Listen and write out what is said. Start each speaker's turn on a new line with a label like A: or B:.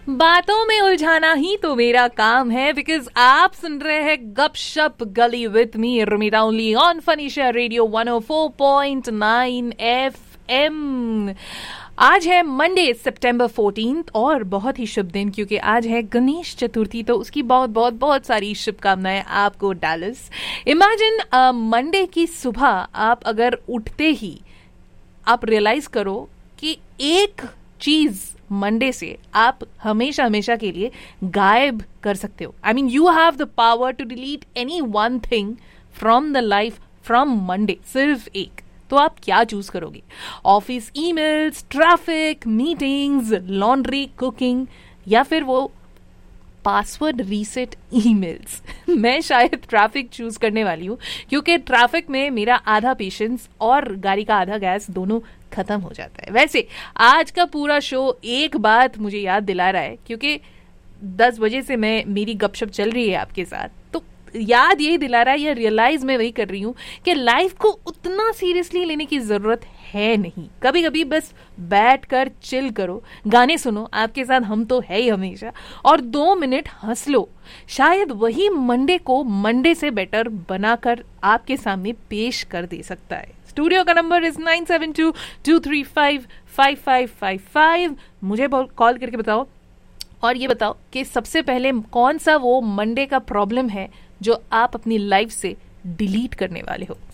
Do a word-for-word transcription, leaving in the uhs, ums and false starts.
A: बातों में उलझाना ही तो मेरा काम है, बिकॉज आप सुन रहे हैं गपशप गली with me रुमिता only on फनीशा radio one O four point nine F M. आज है मंडे सितंबर फोर्टीन्थ और बहुत ही शुभ दिन, क्योंकि आज है गणेश चतुर्थी, तो उसकी बहुत बहुत बहुत सारी शुभकामनाएं आपको डालस। इमेजिन मंडे की सुबह आप अगर उठते ही आप रियलाइज करो कि एक चीज मंडे से आप हमेशा हमेशा के लिए गायब कर सकते हो। I mean you have the power to delete any one thing from the life from Monday, सिर्फ एक। तो आप क्या चूज करोगे? Office emails, traffic, meetings, laundry, cooking, या फिर वो पासवर्ड रीसेट ईमेल्स? मैं शायद ट्रैफिक चूज करने वाली हूँ, क्योंकि ट्रैफिक में मेरा आधा पेशेंस और गाड़ी का आधा गैस दोनों खत्म हो जाता है। वैसे आज का पूरा शो एक बात मुझे याद दिला रहा है, क्योंकि दस बजे से मैं मेरी गपशप चल रही है आपके साथ, तो याद यही दिला रहा है, या रियलाइज मैं वही कर रही हूँ कि लाइफ को उतना सीरियसली लेने की जरूरत है नहीं। कभी कभी बस बैठ कर चिल करो, गाने सुनो, आपके साथ हम तो है ही हमेशा, और दो मिनट हंस लो। शायद वही मंडे को मंडे से बेटर बनाकर आपके सामने पेश कर दे सकता है। स्टूडियो का number is nine seven to to three five five five five five. मुझे कॉल करके बताओ, और ये बताओ कि सबसे पहले कौन सा वो मंडे का प्रॉब्लम है जो आप अपनी लाइफ से डिलीट करने वाले हो।